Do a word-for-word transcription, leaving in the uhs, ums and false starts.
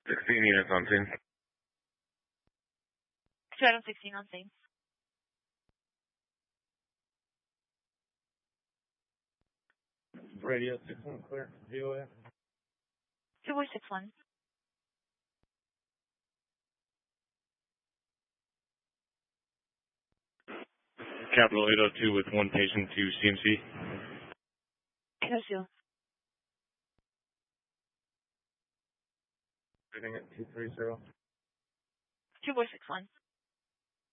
sixteen units on scene. two item sixteen on scene. Radio six one clear. V O A. two four six one. Capital eight oh two with one patient to C M C. eight oh two. Reading at two three zero. two four six one.